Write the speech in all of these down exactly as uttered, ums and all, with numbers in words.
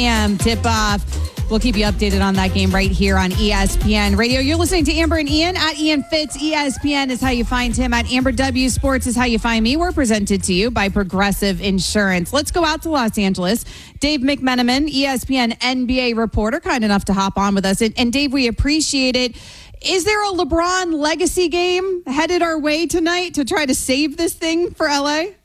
p.m. tip-off. We'll keep you updated on that game right here on E S P N Radio. You're listening to Amber and Ian at Ian Fitz. E S P N is how you find him. At Amber W Sports is how you find me. We're presented to you by Progressive Insurance. Let's go out to Los Angeles. Dave McMenamin, E S P N N B A reporter, kind enough to hop on with us. And, and Dave, we appreciate it. Is there a LeBron legacy game headed our way tonight to try to save this thing for L A?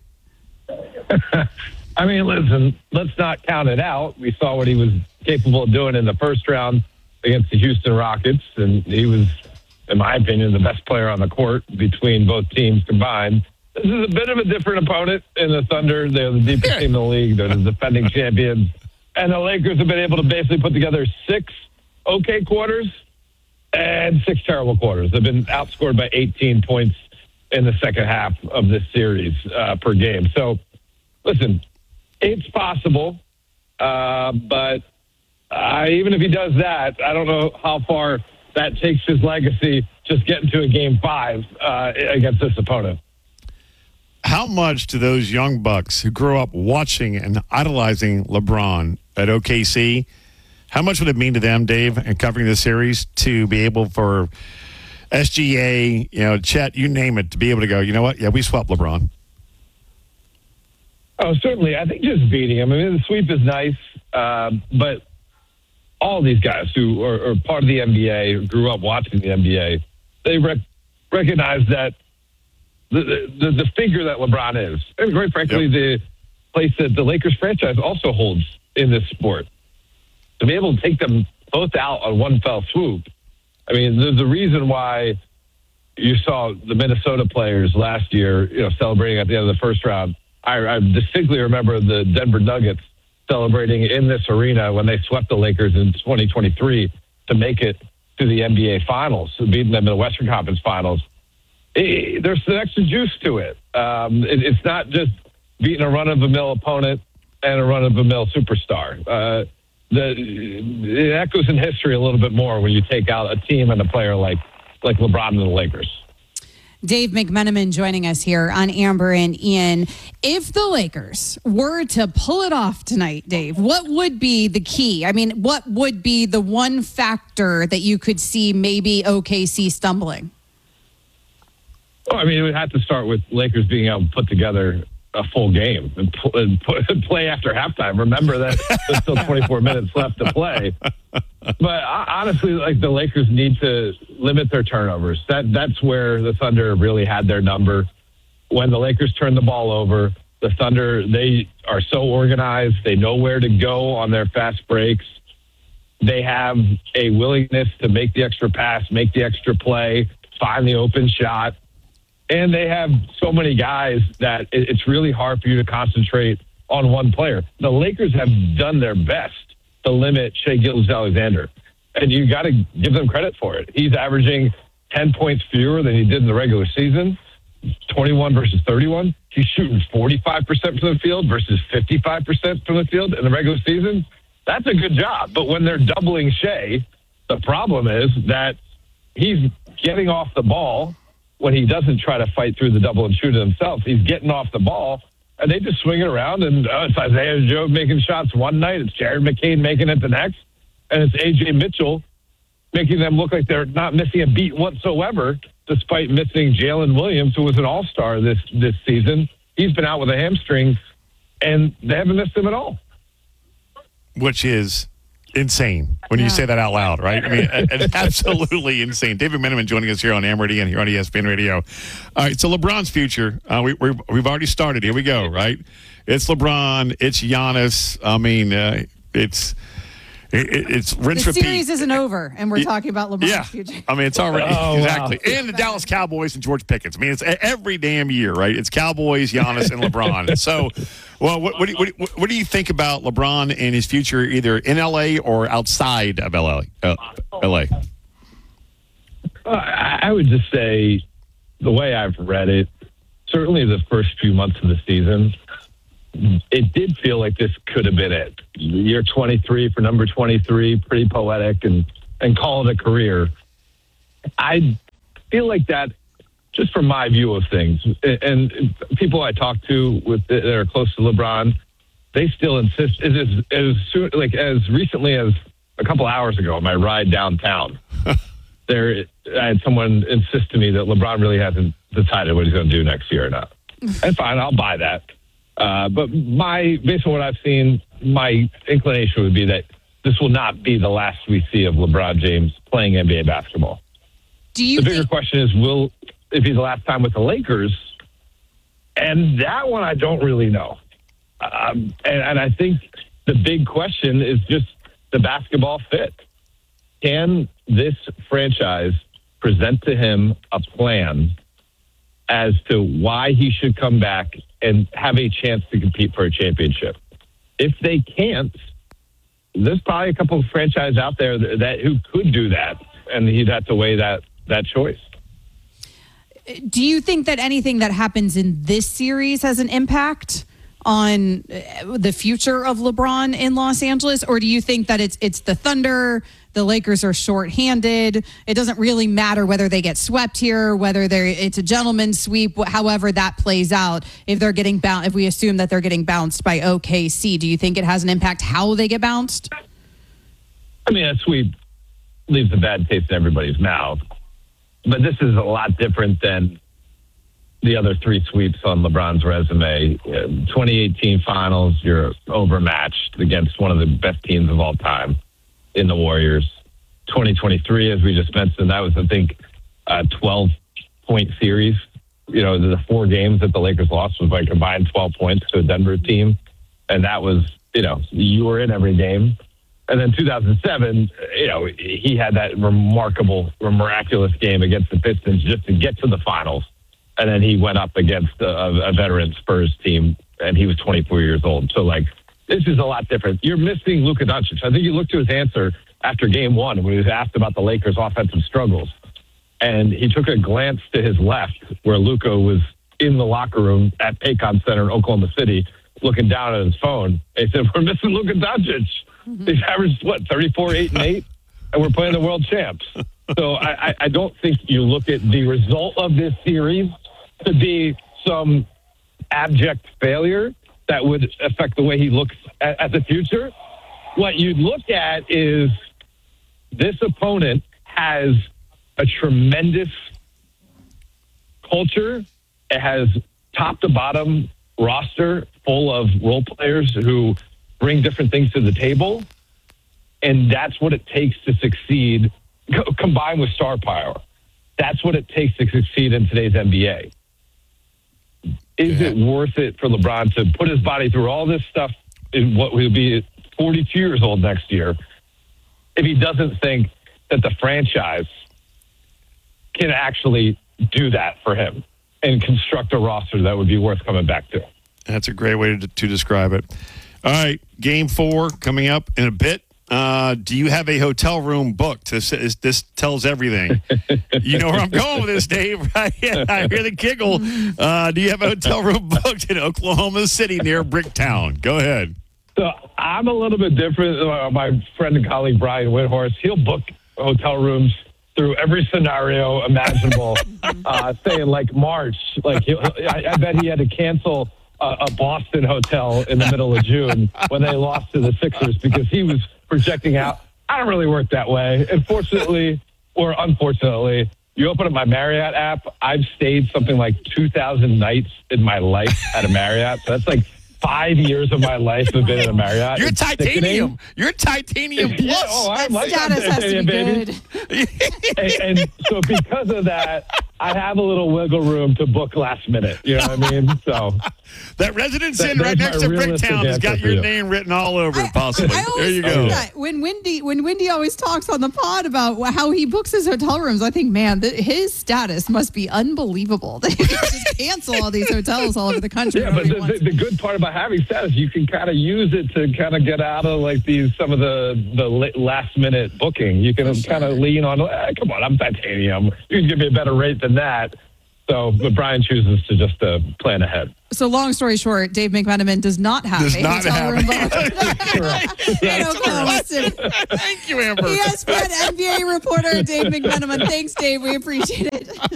I mean, listen, let's not count it out. We saw what he was capable of doing in the first round against the Houston Rockets, and he was, in my opinion, the best player on the court between both teams combined. This is a bit of a different opponent in the Thunder. They're the deepest team in the league. They're the defending champions. And the Lakers have been able to basically put together six okay quarters and six terrible quarters. They've been outscored by eighteen points in the second half of this series uh, per game. So, listen, it's possible, uh, but uh, even if he does that, I don't know how far that takes his legacy just getting to a game five uh, against this opponent. How much do those young Bucks who grew up watching and idolizing LeBron at O K C, how much would it mean to them, Dave, in covering this series to be able for S G A, you know, Chet, you name it, to be able to go, you know what, yeah, we swept LeBron? Oh, certainly. I think just beating him. I mean, the sweep is nice, uh, but all these guys who are, are part of the N B A, who grew up watching the N B A, they rec- recognize that the, the the figure that LeBron is, and quite frankly, yep. the place that the Lakers franchise also holds in this sport. To be able to take them both out on one fell swoop, I mean, there's a reason why you saw the Minnesota players last year, you know, celebrating at the end of the first round. I, I distinctly remember the Denver Nuggets celebrating in this arena when they swept the Lakers in twenty twenty-three to make it to the N B A Finals, beating them in the Western Conference Finals. It, there's an extra juice to it. Um, it. It's not just beating a run-of-the-mill opponent and a run-of-the-mill superstar. Uh, the, it echoes in history a little bit more when you take out a team and a player like like LeBron and the Lakers. Dave McMenamin joining us here on Amber and Ian. If the Lakers were to pull it off tonight, Dave, what would be the key? I mean, what would be the one factor that you could see maybe O K C stumbling? Well, I mean, it would have to start with Lakers being able to put together a full game and, pl- and put, play after halftime. Remember that there's still twenty-four minutes left to play. But honestly, like, the Lakers need to limit their turnovers. That that's where the Thunder really had their number. When the Lakers turn the ball over, the Thunder, they are so organized. They know where to go on their fast breaks. They have a willingness to make the extra pass, make the extra play, find the open shot. And they have so many guys that it's really hard for you to concentrate on one player. The Lakers have done their best to limit Shai Gilgeous-Alexander, and you got to give them credit for it. He's averaging ten points fewer than he did in the regular season, twenty-one versus thirty-one. He's shooting forty-five percent from the field versus fifty-five percent from the field in the regular season. That's a good job. But when they're doubling Shai, the problem is that he's getting off the ball when he doesn't try to fight through the double and shoot it himself. He's getting off the ball, and they just swing it around, and uh, it's Isaiah Joe making shots one night, it's Jared McCain making it the next, and it's A J Mitchell making them look like they're not missing a beat whatsoever, despite missing Jalen Williams, who was an all-star this, this season. He's been out with a hamstring, and they haven't missed him at all. Which is insane when yeah. you say that out loud, right? I mean, it's absolutely insane. David McMenamin joining us here on Amber and Ian here on E S P N Radio. All right, so LeBron's future, uh, we, we're, we've already started. Here we go, right? It's LeBron. It's Giannis. I mean, uh, it's it, it's rinse the repeat. The series isn't over, and we're it, talking about LeBron's yeah. future. I mean, it's already oh, exactly. Wow. And the Dallas Cowboys and George Pickens. I mean, it's every damn year, right? It's Cowboys, Giannis, and LeBron. So, well, what, what, do you, what, what do you think about LeBron and his future, either in L A or outside of L A? Uh, L A. Uh, I would just say, the way I've read it, certainly the first few months of the season, it did feel like this could have been it. Year twenty-three for number twenty-three, pretty poetic, and, and call it a career. I feel like that, just from my view of things, and people I talk to with that are close to LeBron, they still insist. As, as, as soon, like as recently as a couple hours ago, on my ride downtown, there I had someone insist to me that LeBron really hasn't decided what he's going to do next year or not. And fine, I'll buy that. Uh, but my, based on what I've seen, my inclination would be that this will not be the last we see of LeBron James playing N B A basketball. Do you the bigger think- question is, will it be the last time with the Lakers? And that one I don't really know. Um, and, and I think the big question is just the basketball fit. Can this franchise present to him a plan as to why he should come back and have a chance to compete for a championship? If they can't, there's probably a couple of franchises out there that, that who could do that, and he'd have to weigh that that choice. Do you think that anything that happens in this series has an impact on the future of LeBron in Los Angeles, or do you think that it's it's the Thunder, the Lakers are shorthanded, it doesn't really matter whether they get swept here, whether they're it's a gentleman's sweep, however that plays out, if they're getting bounced, if we assume that they're getting bounced by O K C, do you think it has an impact how they get bounced? I mean, a sweep leaves a bad taste in everybody's mouth, but this is a lot different than the other three sweeps on LeBron's resume. twenty eighteen finals, you're overmatched against one of the best teams of all time in the Warriors. twenty twenty-three, as we just mentioned, that was, I think, a twelve-point series. You know, the four games that the Lakers lost was by combined twelve points to a Denver team. And that was, you know, you were in every game. And then two thousand seven, you know, he had that remarkable, miraculous game against the Pistons just to get to the finals. And then he went up against a, a veteran Spurs team, and he was twenty-four years old. So, like, this is a lot different. You're missing Luka Doncic. I think you looked to his answer after game one when he was asked about the Lakers' offensive struggles. And he took a glance to his left where Luka was in the locker room at Paycom Center in Oklahoma City looking down at his phone. He said, we're missing Luka Doncic. Mm-hmm. He's averaged, what, thirty-four, eight, and eight? And we're playing the world champs. So I, I don't think you look at the result of this series to be some abject failure that would affect the way he looks at, at the future. What you'd look at is this opponent has a tremendous culture. It has top to bottom roster full of role players who bring different things to the table. And that's what it takes to succeed, co- combined with star power. That's what it takes to succeed in today's N B A. Is yeah. it worth it for LeBron to put his body through all this stuff in what will be forty-two years old next year if he doesn't think that the franchise can actually do that for him and construct a roster that would be worth coming back to? That's a great way to, to describe it. All right, game four coming up in a bit. Uh, do you have a hotel room booked? This, is, this tells everything. You know where I'm going with this, Dave, right? I hear the giggle. Uh, do you have a hotel room booked in Oklahoma City near Bricktown? Go ahead. So I'm a little bit different. Uh, my friend and colleague, Brian Windhorst, he'll book hotel rooms through every scenario imaginable, uh, saying like March. Like he'll, I, I bet he had to cancel a, a Boston hotel in the middle of June when they lost to the Sixers because he was projecting out. I don't really work that way. Unfortunately, or unfortunately, you open up my Marriott app, I've stayed something like two thousand nights in my life at a Marriott. So that's like five years of my life have been in a Marriott. You're it's titanium. Sickening. You're titanium plus. Yeah, oh, I like status has to be baby. good. and, and so because of that, I have a little wiggle room to book last minute. You know what I mean? So that Residence that, Inn right next to Bricktown has got your you. name written all over it, possibly. I, I there you think go. That when Wendy, when Wendy always talks on the pod about how he books his hotel rooms, I think, man, th- his status must be unbelievable. They can just cancel all these hotels all over the country. Yeah, but the, the, the good part about having status, you can kind of use it to kind of get out of like these some of the the last minute booking. You can sure. kind of lean on. Eh, come on, I'm titanium. You can give me a better rate than that. So, but Brian chooses to just uh, plan ahead. So, long story short, Dave McMenamin does not have does a not hotel have room booked in Oklahoma City. Thank you, Amber. E S P N N B A reporter Dave McMenamin. Thanks, Dave. We appreciate it.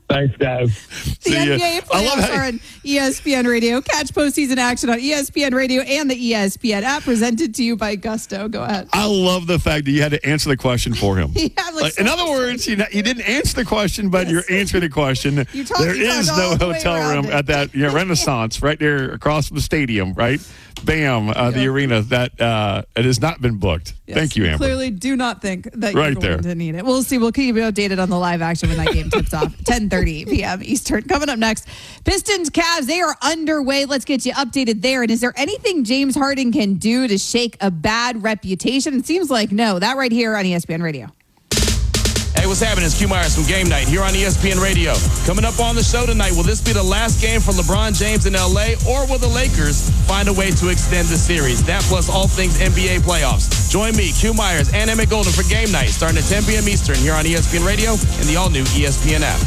Thanks, guys. The See ya. N B A I love playoffs how- are on E S P N Radio. Catch postseason action on E S P N Radio and the E S P N app, presented to you by Gusto. Go ahead. I love the fact that you had to answer the question for him. Yeah, I'm like, Like, so in other words, you, you didn't answer the question, but you're answering the question. You talk- There you is talk no all the way hotel around room it. at that you know, Renaissance right there across from the stadium, right? Bam, uh, the Yep. arena that uh, it has not been booked. Yes, Thank you, we Amber. Clearly do not think that Right you're going there. to need it. We'll see. We'll keep you updated on the live action when that game tips off. ten thirty p.m. Eastern. Coming up next, Pistons, Cavs, they are underway. Let's get you updated there. And is there anything James Harden can do to shake a bad reputation? It seems like no. That right here on E S P N Radio. Hey, what's happening? It's Q Myers from Game Night here on E S P N Radio. Coming up on the show tonight, will this be the last game for LeBron James in L A, or will the Lakers find a way to extend the series? That plus all things N B A playoffs. Join me, Q Myers, and Emmett Golden for Game Night, starting at ten p.m. Eastern here on E S P N Radio and the all-new E S P N app.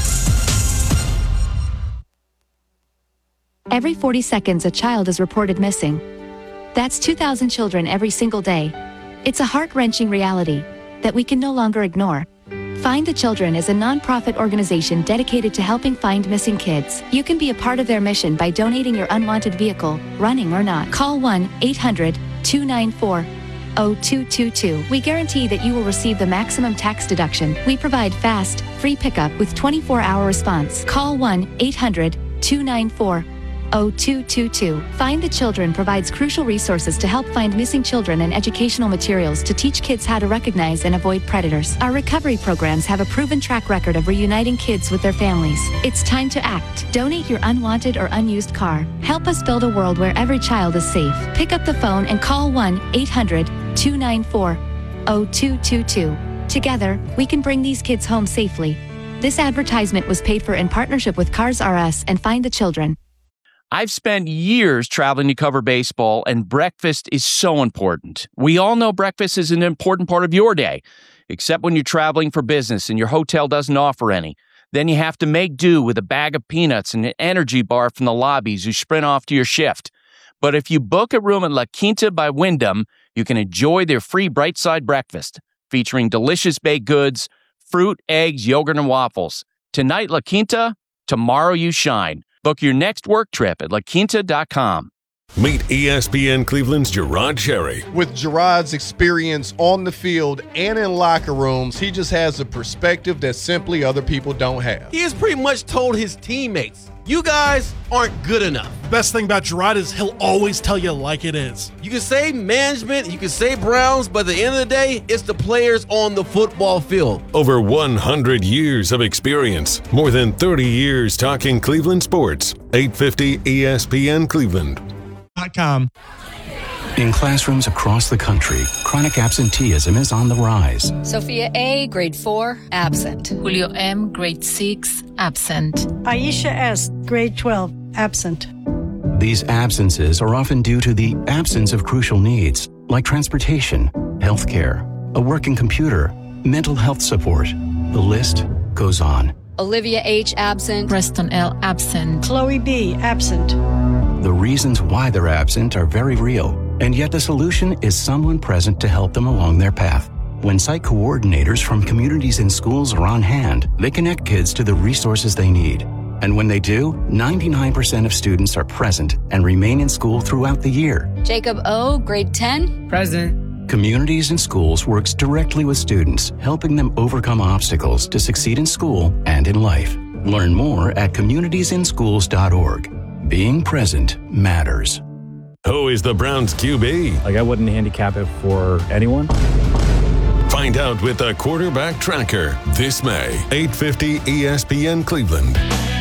Every forty seconds, a child is reported missing. That's two thousand children every single day. It's a heart-wrenching reality that we can no longer ignore. Find the Children is a nonprofit organization dedicated to helping find missing kids. You can be a part of their mission by donating your unwanted vehicle, running or not. Call one eight hundred two nine four oh two two two. We guarantee that you will receive the maximum tax deduction. We provide fast, free pickup with twenty-four hour response. Call one eight hundred two nine four oh two two two. Find the Children provides crucial resources to help find missing children and educational materials to teach kids how to recognize and avoid predators. Our recovery programs have a proven track record of reuniting kids with their families. It's time to act. Donate your unwanted or unused car. Help us build a world where every child is safe. Pick up the phone and call one eight hundred two nine four oh two two two. Together, we can bring these kids home safely. This advertisement was paid for in partnership with Cars R Us and Find the Children. I've spent years traveling to cover baseball, and breakfast is so important. We all know breakfast is an important part of your day, except when you're traveling for business and your hotel doesn't offer any. Then you have to make do with a bag of peanuts and an energy bar from the lobbies you sprint off to your shift. But if you book a room at La Quinta by Wyndham, you can enjoy their free Bright Side breakfast, featuring delicious baked goods, fruit, eggs, yogurt, and waffles. Tonight, La Quinta, tomorrow you shine. Book your next work trip at la quinta dot com. Meet E S P N Cleveland's Gerard Cherry. With Gerard's experience on the field and in locker rooms, he just has a perspective that simply other people don't have. He has pretty much told his teammates, you guys aren't good enough. Best thing about Gerard is he'll always tell you like it is. You can say management, you can say Browns, but at the end of the day, it's the players on the football field. Over one hundred years of experience. More than thirty years talking Cleveland sports. eight fifty E S P N Cleveland. .com. In classrooms across the country, chronic absenteeism is on the rise. Sophia A., grade four, absent. Julio M., grade six, absent. Aisha S., grade twelve, absent. These absences are often due to the absence of crucial needs, like transportation, healthcare, a working computer, mental health support. The list goes on. Olivia H., absent. Preston L., absent. Chloe B., absent. The reasons why they're absent are very real, and yet the solution is someone present to help them along their path. When site coordinators from communities and schools are on hand, they connect kids to the resources they need. And when they do, ninety-nine percent of students are present and remain in school throughout the year. Jacob O., grade ten. Present. Communities and Schools works directly with students, helping them overcome obstacles to succeed in school and in life. Learn more at communities in schools dot org. Being present matters. Who is the Browns Q B? Like, I wouldn't handicap it for anyone. Find out with the Quarterback Tracker this May. eight fifty E S P N Cleveland.